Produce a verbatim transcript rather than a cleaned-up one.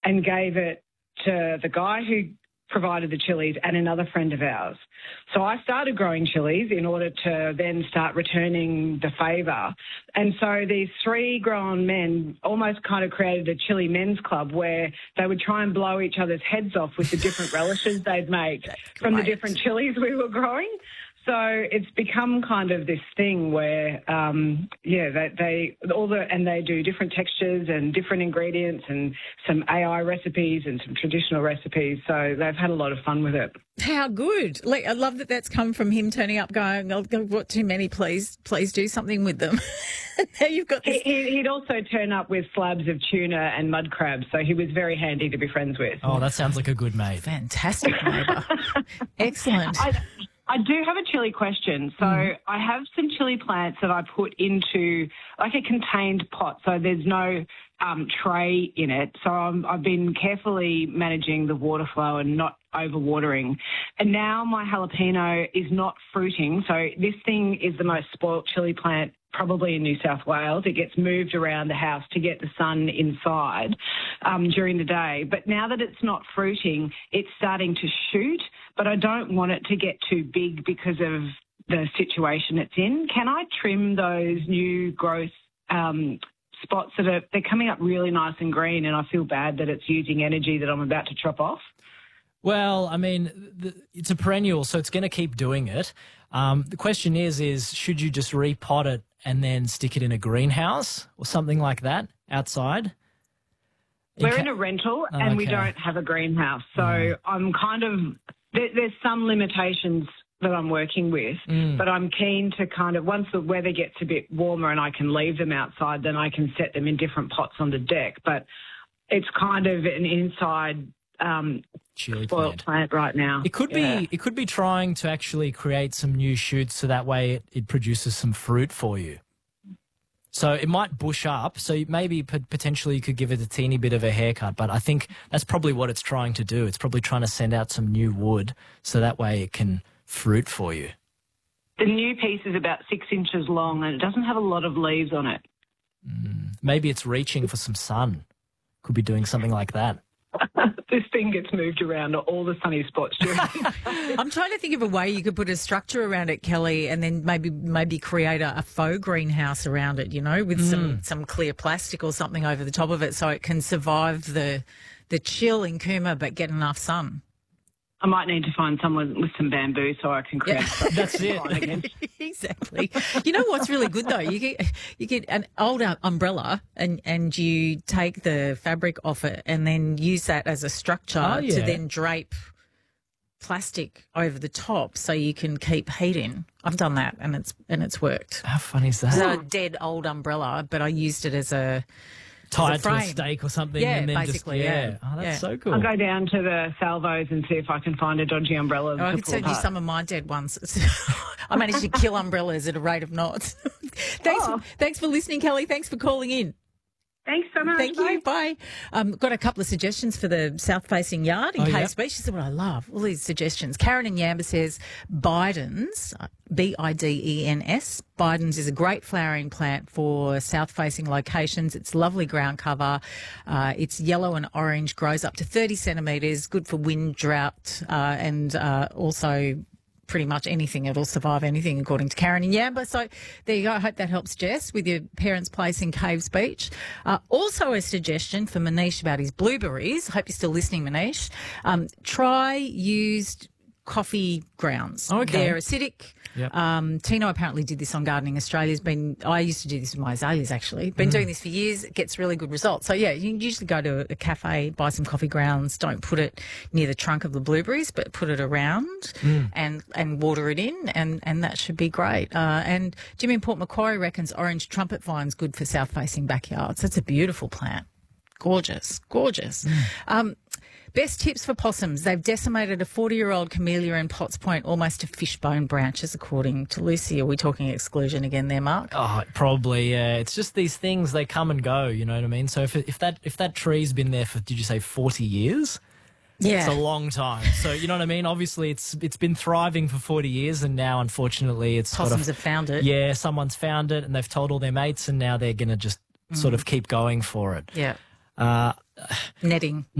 and gave it to the guy who provided the chilies and another friend of ours. So I started growing chilies in order to then start returning the favour. And so these three grown men almost kind of created a chili men's club where they would try and blow each other's heads off with the different relishes they'd make from the different chilies we were growing. So it's become kind of this thing where, um, yeah, they, they all the and they do different textures and different ingredients and some A I recipes and some traditional recipes. So they've had a lot of fun with it. How good! Like, I love that that's come from him turning up, going, "I've got too many. Please, please do something with them." Now you've got. This. He, he'd also turn up with slabs of tuna and mud crabs, so he was very handy to be friends with. Oh, that sounds like a good mate. Fantastic neighbour. Excellent. I, I do have a chili question. So mm. I have some chili plants that I put into like a contained pot, so there's no um, tray in it. So I'm, I've been carefully managing the water flow and not overwatering. And now my jalapeno is not fruiting. So this thing is the most spoilt chili plant probably in New South Wales. It gets moved around the house to get the sun inside um, during the day. But now that it's not fruiting, it's starting to shoot, but I don't want it to get too big because of the situation it's in. Can I trim those new growth um, spots that are they're coming up really nice and green, and I feel bad that it's using energy that I'm about to chop off? Well, I mean, the, it's a perennial, so it's going to keep doing it. Um, the question is, is should you just repot it and then stick it in a greenhouse or something like that outside? We're in a rental oh, and okay. we don't have a greenhouse. So mm. I'm kind of, there, there's some limitations that I'm working with, mm. but I'm keen to kind of, once the weather gets a bit warmer and I can leave them outside, then I can set them in different pots on the deck. But it's kind of an inside um, chili spoiled plant. plant right now. It could yeah. be. It could be trying to actually create some new shoots, so that way it, it produces some fruit for you. So it might bush up. So maybe potentially you could give it a teeny bit of a haircut. But I think that's probably what it's trying to do. It's probably trying to send out some new wood, so that way it can fruit for you. The new piece is about six inches long and it doesn't have a lot of leaves on it. Mm, maybe it's reaching for some sun. Could be doing something like that. This thing gets moved around to all the sunny spots during I'm trying to think of a way you could put a structure around it, Kelly, and then maybe maybe create a, a faux greenhouse around it, you know, with mm. some, some clear plastic or something over the top of it so it can survive the the chill in Cooma but get enough sun. I might need to find someone with some bamboo so I can create. Yeah. That's it. Exactly. You know what's really good though? You get you get an old umbrella and and you take the fabric off it and then use that as a structure oh, yeah. to then drape plastic over the top so you can keep heat in. I've done that and it's and it's worked. How funny is that? It's a dead old umbrella, but I used it as a tied to a stake or something. Yeah, and then basically, just, yeah. yeah. Oh, that's yeah. so cool. I'll go down to the salvos and see if I can find a dodgy umbrella. Oh, I could send you some of my dead ones. I managed to kill umbrellas at a rate of knots. thanks, oh. for, thanks for listening, Kelly. Thanks for calling in. Thanks so much. Thank Bye. you. Bye. Um, got a couple of suggestions for the south-facing yard in oh, Caves yep. Beach. This is what I love, all these suggestions. Karen in Yamba says Biden's, B I D E N S, Biden's is a great flowering plant for south-facing locations. It's lovely ground cover. Uh, it's yellow and orange, grows up to thirty centimetres, good for wind, drought, uh, and uh, also pretty much anything. It'll survive anything, according to Karen in Yamba. So there you go. I hope that helps Jess with your parents' place in Caves Beach. Uh, also a suggestion for Manish about his blueberries. I hope you're still listening, Manish. Um, try used coffee grounds. Okay. They're acidic. Yep. Um, Tino apparently did this on Gardening Australia's been, I used to do this with my azaleas actually. Been mm. doing this for years. It gets really good results. So yeah, you can usually go to a cafe, buy some coffee grounds. Don't put it near the trunk of the blueberries, but put it around mm. and, and water it in and, and that should be great. Uh, and Jimmy in Port Macquarie reckons orange trumpet vine's good for south-facing backyards. That's a beautiful plant. Gorgeous, gorgeous. Mm. Um, Best tips for possums. They've decimated a forty-year-old camellia in Potts Point almost to fishbone branches, according to Lucy. Are we talking exclusion again there, Mark? Oh, probably, yeah. It's just these things, they come and go, you know what I mean? So if if that if that tree's been there for, did you say forty years? Yeah. It's a long time. So, you know what I mean? Obviously, it's it's been thriving for forty years and now, unfortunately, it's Possums sort of, have found it. Yeah, someone's found it and they've told all their mates and now they're going to just mm. sort of keep going for it. Yeah. Uh, Netting.